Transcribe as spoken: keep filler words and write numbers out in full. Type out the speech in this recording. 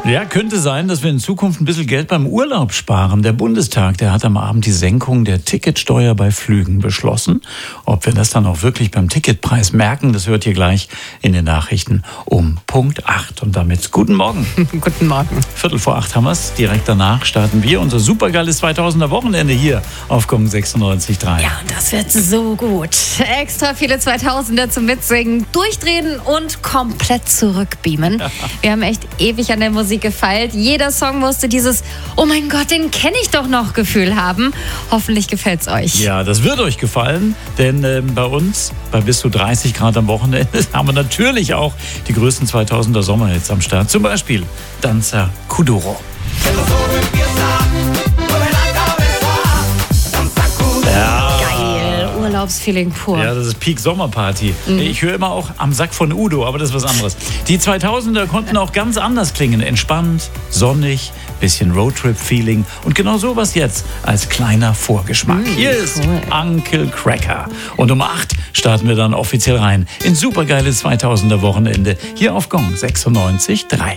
Ja, könnte sein, dass wir in Zukunft ein bisschen Geld beim Urlaub sparen. Der Bundestag, der hat am Abend die Senkung der Ticketsteuer bei Flügen beschlossen. Ob wir das dann auch wirklich beim Ticketpreis merken, das hört ihr gleich in den Nachrichten um Punkt acht. Und damit guten Morgen. Guten Morgen. Viertel vor acht haben wir es. Direkt danach starten wir unser supergeiles zweitausender Wochenende hier auf Gong sechsundneunzig Komma drei. Ja, und das wird so gut. Extra viele zweitausender zum Mitsingen, durchdrehen und komplett zurückbeamen. Wir haben echt ewig an der Musik gefeilt. Jeder Song musste dieses "Oh mein Gott, den kenne ich doch noch" Gefühl haben. Hoffentlich gefällt's euch. Ja, das wird euch gefallen, denn äh, bei uns, bei bis zu dreißig Grad am Wochenende, haben wir natürlich auch die größten zweitausender Sommerhits am Start. Zum Beispiel Danza Kuduro. Geil, Urlaubsfeeling pur. Ja, das ist Peak Sommerparty. Mhm. Ich höre immer auch Am Sack von Udo, aber das ist was anderes. Die zweitausender konnten auch ganz anders klingen. Entspannt, sonnig, bisschen Roadtrip-Feeling und genau sowas jetzt als kleiner Vorgeschmack. Mhm, Hier ist cool. Uncle Cracker. Und um acht starten wir dann offiziell rein in supergeiles zweitausender Wochenende hier auf Gong sechsundneunzig Komma drei.